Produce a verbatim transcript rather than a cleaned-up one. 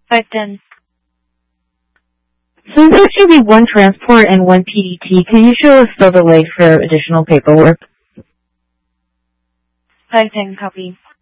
five ten. Since there should be one transport and one P D T, can you show us the delay for additional paperwork? five ten, copy.